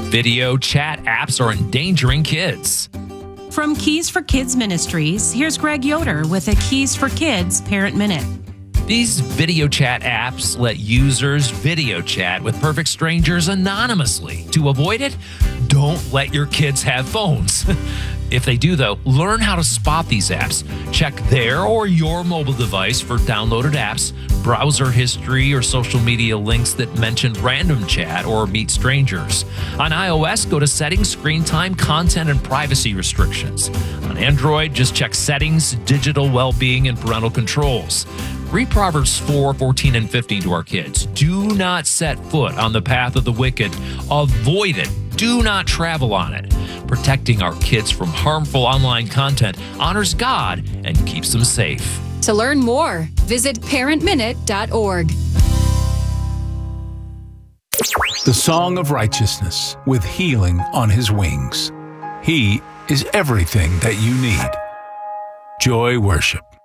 Video chat apps are endangering kids. From Keys for Kids Ministries, here's Greg Yoder with a Keys for Kids Parent Minute. These video chat apps let users video chat with perfect strangers anonymously. To avoid it, don't let your kids have phones. If they do, though, learn how to spot these apps. Check their or your mobile device for downloaded apps, browser history, or social media links that mention random chat or meet strangers. On iOS, go to Settings, Screen Time, Content, and Privacy Restrictions. On Android, just check Settings, Digital Wellbeing, and Parental Controls. Read Proverbs 4, 14, and 15 to our kids. Do not set foot on the path of the wicked. Avoid it. Do not travel on it. Protecting our kids from harmful online content honors God and keeps them safe. To learn more, visit parentminute.org. The Song of Righteousness, with healing on his wings. He is everything that you need. Joy Worship.